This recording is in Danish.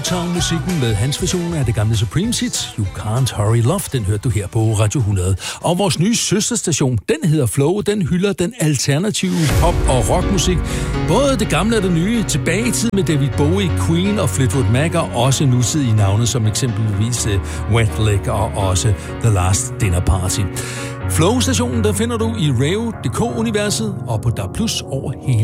Motown-musikken med hans version af det gamle Supremes hit You Can't Hurry Love. Den hørte du her på Radio 100. Og vores nye søsterstation, den hedder Flow. Den hylder den alternative pop- og rockmusik. Både det gamle og det nye. Tilbage i tid med David Bowie, Queen og Fleetwood Mac, og også nutidige navne som eksempelvis Wet Leg og også The Last Dinner Party. Flow-stationen, der finder du i Rave.dk-universet og på DAB+ over hele